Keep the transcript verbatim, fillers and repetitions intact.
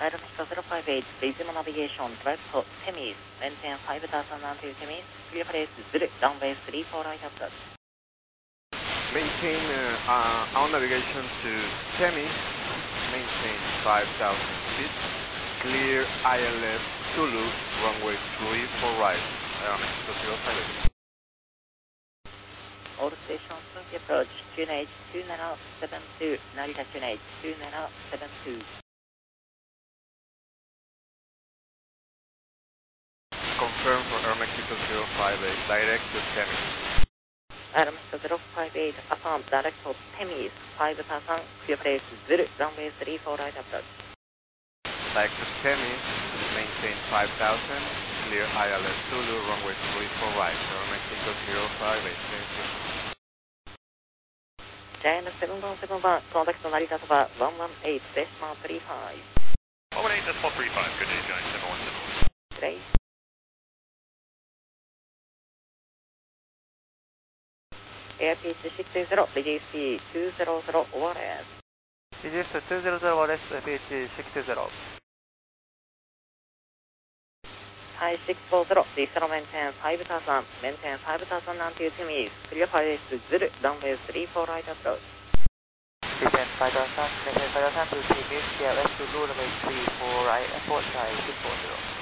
Item zero five eight, Reasonable Navigation, direct to Temis, maintain five thousand until Temis, clear place Zulu, runway three four right approach. Maintain uh, uh, our navigation to Temis, maintain five thousand feet, clear I L S Zulu, runway three four right, Air Mexico zero five eight. All stations, Suzuki approach, Q N H two nine seven two, Narita Q N H two nine seven two. Confirm for Air Mexico zero five eight, direct to Temis. Air Mexico zero five eight, affirm, direct to Temis, five thousand, clear place Zulu, runway three four right approach. Direct to Temis, maintain five thousand, clear I L S Zulu, runway three four right, Air Mexico zero five eight, thank you. Giant seven one seven one, contact Narita Tower one one eight, decimal three five. one one eight, decimal three five, good day, Giant seven one seven one. Great. Airspeed six zero, reduce speed two zero zero, O R S. Reduce to two zero zero O R S, P H six zero. High six four zero, descent maintain five thousand, maintain five thousand until Temis, clear place Zulu, runway three four right approach. Descend five thousand, maintain five thousand to Temis, C L S Zulu, runway three four right, airport side six four zero.